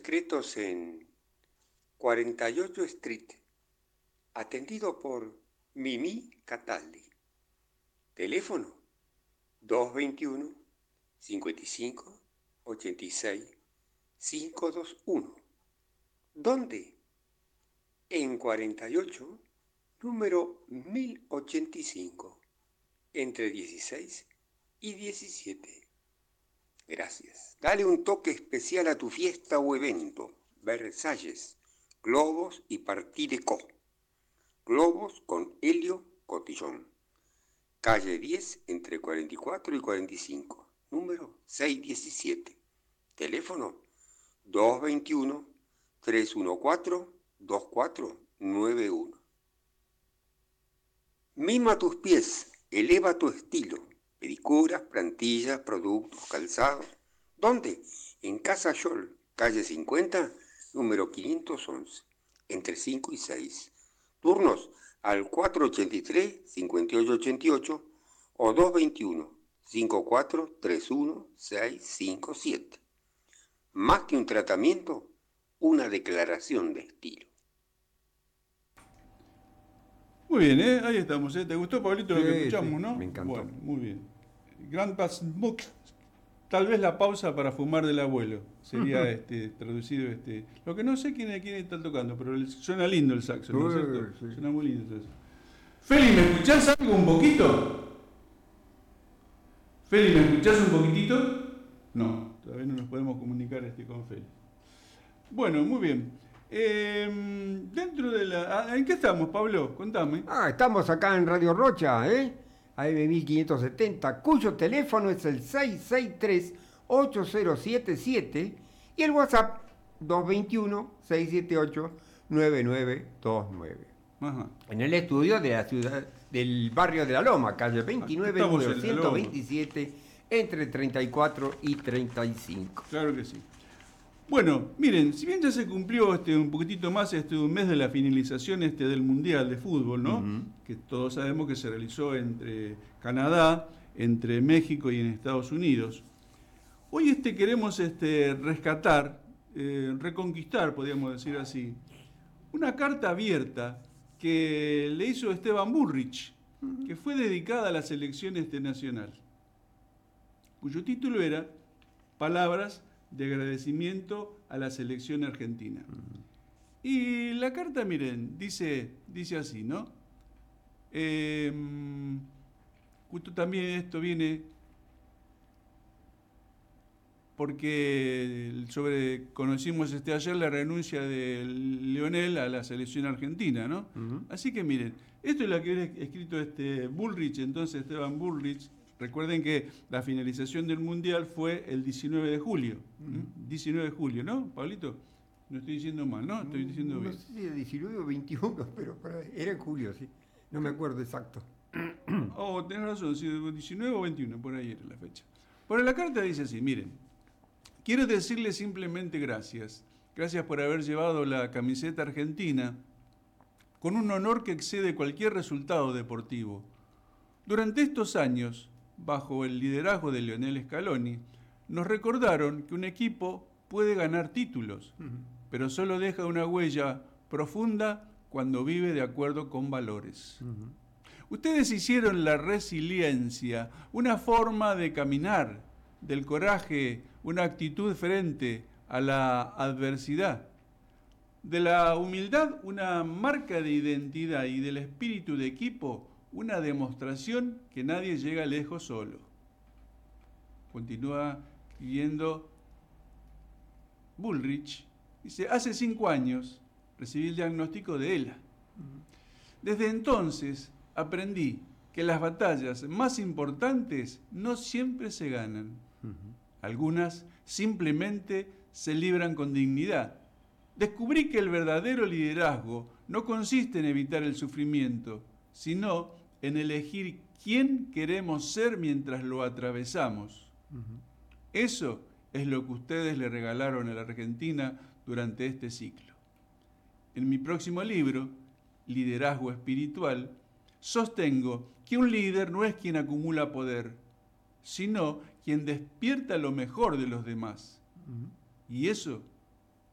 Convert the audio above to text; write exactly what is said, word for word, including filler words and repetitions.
secretos en cuarenta y ocho Street, atendido por Mimi Cataldi. Teléfono dos veintiuno, cincuenta y cinco, ochenta y seis, quinientos veintiuno. ¿Dónde? En cuarenta y ocho, número mil ochenta y cinco, entre dieciséis y diecisiete. Gracias. Dale un toque especial a tu fiesta o evento. Versalles, globos y Partide Co. Globos con Helio Cotillón. Calle diez, entre cuarenta y cuatro y cuarenta y cinco. Número seiscientos diecisiete. Teléfono dos veintiuno, trescientos catorce, veinticuatro noventa y uno. Mima tus pies, eleva tu estilo. Pedicuras, plantillas, productos, calzados. ¿Dónde? En Casa Yol, calle cincuenta, número quinientos once, entre cinco y seis. Turnos al cuatro ochenta y tres, cincuenta y ocho ochenta y ocho o dos veintiuno, cincuenta y cuatro treinta y uno seiscientos cincuenta y siete. Más que un tratamiento, una declaración de estilo. Muy bien, ¿eh? Ahí estamos. ¿eh? ¿Te gustó, Pablito, Sí, lo que escuchamos, sí, no? me encantó. Bueno, muy bien. Grand Passbook, tal vez la pausa para fumar del abuelo. Sería este, traducido. Este, lo que no sé quién, quién está tocando, pero suena lindo el saxo, ¿no es cierto? Sí. Suena muy lindo eso. Feli, ¿me escuchás algo un poquito? Feli, ¿me escuchás un poquitito? No, todavía no nos podemos comunicar este con Feli. Bueno, muy bien. Eh, dentro de la... ¿En qué estamos, Pablo? Contame. Ah, estamos acá en Radio Rocha, ¿eh? A M mil quinientos setenta, cuyo teléfono es el seis seis tres, ocho cero siete siete y el WhatsApp dos veintiuno, seiscientos setenta y ocho, noventa y nueve veintinueve. Ajá. En el estudio de la ciudad del barrio de La Loma, calle veintinueve, Estamos número en La ciento Loma. veintisiete, entre treinta y cuatro y treinta y cinco. Claro que sí. Bueno, miren, si bien ya se cumplió este, un poquitito más este un mes de la finalización este, del Mundial de Fútbol, ¿no? Uh-huh. Que todos sabemos que se realizó entre Canadá, entre México y en Estados Unidos. Hoy este, queremos este, rescatar, eh, reconquistar, podríamos decir así, una carta abierta que le hizo Esteban Bullrich, uh-huh. que fue dedicada a la selección este, nacional, cuyo título era Palabras de agradecimiento a la selección argentina. Uh-huh. Y la carta, miren, dice, dice así, ¿no? Eh, justo también esto viene porque sobre conocimos este ayer la renuncia de Lionel a la selección argentina, ¿no? Uh-huh. Así que miren, esto es lo que había escrito este Bullrich, entonces Esteban Bullrich. Recuerden que la finalización del Mundial fue el diecinueve de julio. ¿Mm? diecinueve de julio, ¿no, Pablito? No estoy diciendo mal, ¿no? Estoy diciendo no bien. No sé si era diecinueve o veintiuno, pero era en julio, sí. No me acuerdo exacto. Oh, tenés razón, sí, diecinueve o veintiuno, por ahí era la fecha. Pero la carta dice así, miren. Quiero decirle simplemente gracias. Gracias por haber llevado la camiseta argentina con un honor que excede cualquier resultado deportivo. Durante estos años, bajo el liderazgo de Lionel Scaloni, nos recordaron que un equipo puede ganar títulos, uh-huh. pero solo deja una huella profunda cuando vive de acuerdo con valores. Uh-huh. Ustedes hicieron la resiliencia una forma de caminar, del coraje, una actitud frente a la adversidad, de la humildad una marca de identidad y del espíritu de equipo una demostración que nadie llega lejos solo. Continúa escribiendo Bullrich. Dice, hace cinco años recibí el diagnóstico de ELA. Desde entonces aprendí que las batallas más importantes no siempre se ganan. Algunas simplemente se libran con dignidad. Descubrí que el verdadero liderazgo no consiste en evitar el sufrimiento, sino en elegir quién queremos ser mientras lo atravesamos. Uh-huh. Eso es lo que ustedes le regalaron a la Argentina durante este ciclo. En mi próximo libro, Liderazgo Espiritual, sostengo que un líder no es quien acumula poder, sino quien despierta lo mejor de los demás. Uh-huh. Y eso